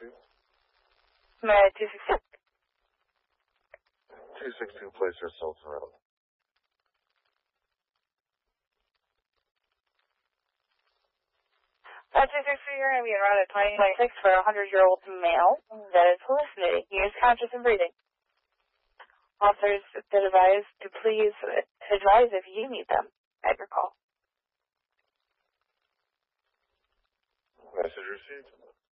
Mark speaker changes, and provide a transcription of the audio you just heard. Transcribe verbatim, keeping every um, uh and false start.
Speaker 1: two?
Speaker 2: My two sixty.
Speaker 1: two sixty-two, place yourself around.
Speaker 2: Five two six three, you're going to be around at twenty twenty-six for a hundred-year-old male that is hallucinating. He is conscious and breathing. Officers that advise to please advise if you need them at your call.
Speaker 1: Message received.